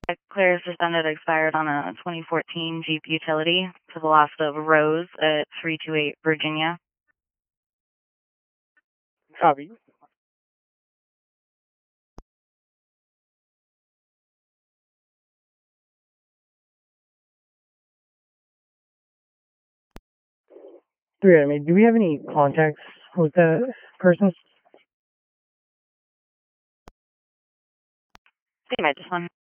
Clear suspended expired on a 2014 Jeep Utility to the last of Rose at 328 Virginia. Copy. Do we have any contacts with that person? Same, I just want